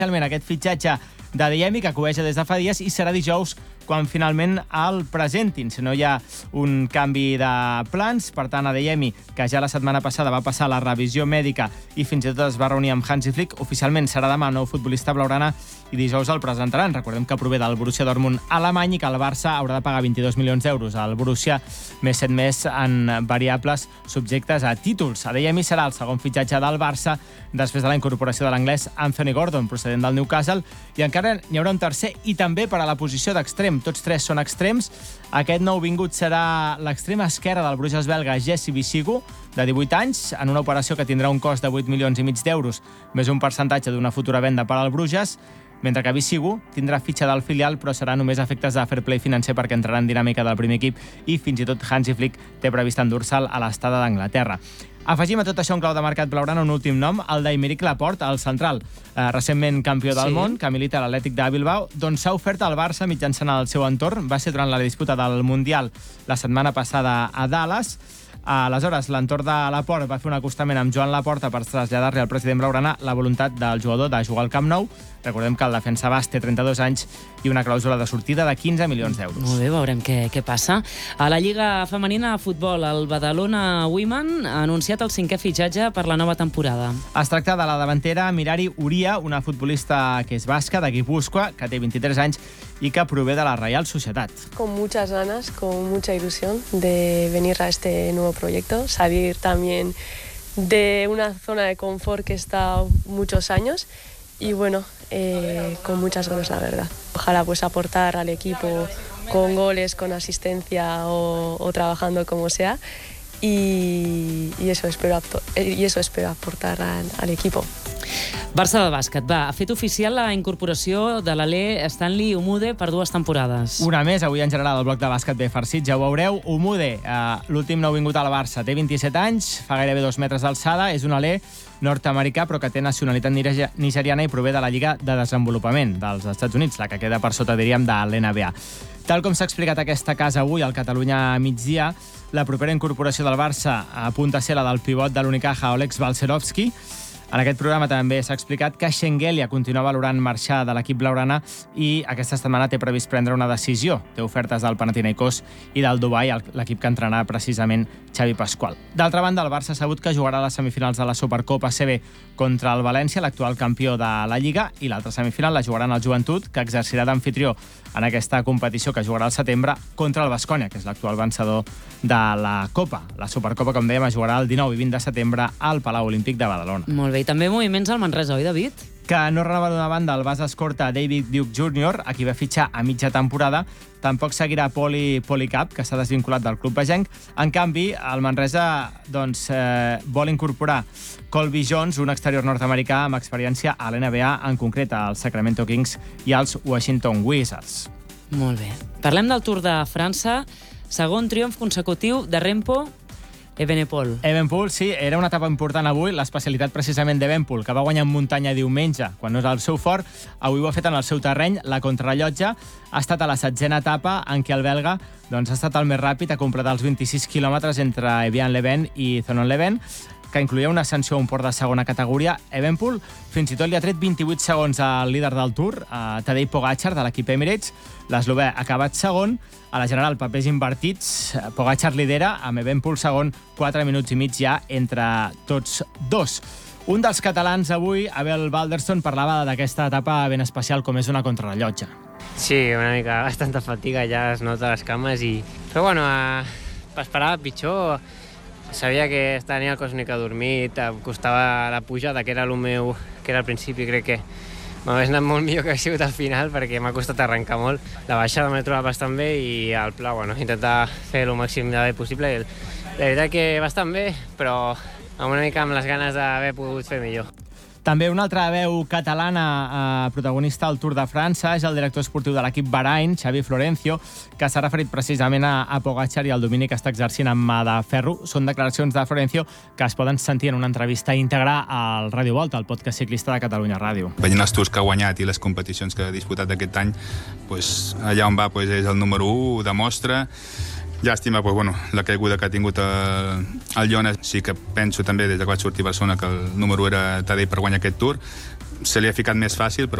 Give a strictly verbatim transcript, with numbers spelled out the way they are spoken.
Finalment, aquest fitxatge d'Adeyemi, que coeja des de fa dies, i serà dijous quan finalment el presentin. Si no hi ha un canvi de plans, per tant, Adeyemi, que ja la setmana passada va passar la revisió mèdica i fins i tot es va reunir amb Hansi Flick, oficialment serà demà nou futbolista blaugrana i dijous el presentaran. Recordem que prové del Borussia Dortmund alemany i que el Barça haurà de pagar vint-i-dos milions d'euros al Borussia, més set més en variables subjectes a títols. Adeyemi serà el segon fitxatge del Barça després de la incorporació de l'anglès Anthony Gordon, procedent del Newcastle, i encara n'hi haurà un tercer i també per a la posició d'extrem. Tots tres són extrems. Aquest nou vingut serà l'extrem esquerre del Bruges belga Jesse Bisigu, de divuit anys, en una operació que tindrà un cost de vuit milions i mig d'euros, més un percentatge d'una futura venda per al Bruges, mentre que Bisigu tindrà fitxa del filial, però serà només a efectes de fair play financer perquè entrarà en dinàmica del primer equip i fins i tot Hansi Flick té previst endur-se'l a l'estada d'Anglaterra. Afegim a tot això un clau de mercat blaugrana un últim nom, el d'Aymeric Laporte, el central, eh, recentment campió del sí. món, que milita a l'Atlètic de Bilbao, doncs s'ha ofert al Barça mitjançant el seu entorn. Va ser durant la disputa del Mundial la setmana passada a Dallas. Aleshores, l'entorn de Laporte va fer un acostament amb Joan Laporta per traslladar-li al president blaugrana la voluntat del jugador de jugar al Camp Nou. Recordem que el defensa basc té trenta-dos anys i una clàusula de sortida de quinze milions d'euros. Molt bé, veurem què, què passa. A la Lliga Femenina de Futbol, el Badalona Women ha anunciat el cinquè fitxatge per la nova temporada. Es tracta de la davantera Mirari Uria, una futbolista que és basca, de Guipúscoa, que té vint-i-tres anys y que prové de la Real Sociedad. Con muchas ganas, con mucha ilusión de venir a este nuevo proyecto, salir también de una zona de confort que he estado muchos años y bueno, eh, con muchas ganas la verdad. Ojalá pues aportar al equipo con goles, con asistencia o, o trabajando como sea y, y, eso espero, y eso espero aportar al, al equipo. Barça de bàsquet, va, ha fet oficial la incorporació de l'alè Stanley Umude per dues temporades. Una més, avui en general, el bloc de bàsquet bé farcit, ja ho veureu. Umude, eh, l'últim nou vingut al Barça, té vint-i-set anys, fa gairebé dos metres d'alçada, és un alè nord-americà però que té nacionalitat nigeriana i prové de la Lliga de Desenvolupament dels Estats Units, la que queda per sota, diríem, de l'N B A. Tal com s'ha explicat aquesta casa avui al Catalunya migdia, la propera incorporació del Barça apunta a ser la del pivot de l'Unicaja, Olex Balcerovski. En aquest programa també s'ha explicat que Schengelia continua valorant marxar de l'equip blaugrana i aquesta setmana té previst prendre una decisió. Té ofertes del Panathinaikos i del Dubai, l'equip que entrenarà precisament Xavi Pasqual. D'altra banda, el Barça ha sabut que jugarà a les semifinals de la Supercopa C B contra el València, l'actual campió de la Lliga, i l'altra semifinal la jugaran el Joventut, que exercirà d'amfitrió en aquesta competició que jugarà al setembre contra el Baskonia, que és l'actual vencedor de la Copa. La Supercopa, com dèiem, es jugarà el dinou i vint de setembre al Palau Olímpic de Badalona. Molt bé, i també moviments al Manresa, oi, David? Que no renova d'una banda el base escorta David Duke júnior, a qui va fitxar a mitja temporada. Tampoc seguirà Poli Policap, que s'ha desvinculat del club begenc. En canvi, el Manresa doncs, eh, vol incorporar Colby Jones, un exterior nord-americà amb experiència a l'N B A, en concret als Sacramento Kings i als Washington Wizards. Molt bé. Parlem del Tour de França. Segon triomf consecutiu de Remco Evenepoel. Evenepoel, sí, era una etapa important avui, l'especialitat precisament d'Evenepoel, que va guanyar en muntanya diumenge, quan no és el seu fort. Avui ho ha fet en el seu terreny, la contrarrellotge. Ha estat a la setzena etapa en què el belga doncs, ha estat el més ràpid a completar els vint-i-sis quilòmetres entre Evian-les-Bains i Thonon-les-Bains, que incluïa una ascensió a un port de segona categoria. Evenepoel fins i tot li ha tret vint-i-vuit segons al líder del Tour, a Tadej Pogačar, de l'equip Emirates. L'eslovè ha acabat segon. A la general, papers invertits. Pogačar lidera, amb Evenepoel segon, quatre minuts i mig ja entre tots dos. Un dels catalans avui, Abel Balderston, parlava d'aquesta etapa ben especial com és una contrarrellotge. Sí, una mica, bastanta fatiga, ja es nota les cames i... Però bueno, eh, esperava pitjor. Sabia que tenia el cos una mica dormit, em costava la pujada, que era el meu, que era al principi, crec que m'hauria anat molt millor que ha sigut al final perquè m'ha costat arrencar molt. La baixada m'he trobat bastant bé i el pla, bueno, intentar fer el màxim de bé possible. I la veritat que bastant bé, però amb una mica amb les ganes d'haver pogut fer millor. També una altra veu catalana eh, protagonista al Tour de França és el director esportiu de l'equip Bahrain, Xavi Florencio, que s'ha referit precisament a, a Pogačar i al domini que està exercint amb mà de ferro. Són declaracions de Florencio que es poden sentir en una entrevista íntegra al Radio Volta, el podcast ciclista de Catalunya Ràdio. Veient els tours que ha guanyat i les competicions que ha disputat aquest any, pues, allà on va pues, és el número u, demostra. Llàstima, pues, bueno, la caiguda que ha tingut el, el Jonas. Sí que penso també, des que vaig sortir a Barcelona, que el número era Tadej per guanyar aquest Tour. se li ha ficat més fàcil, però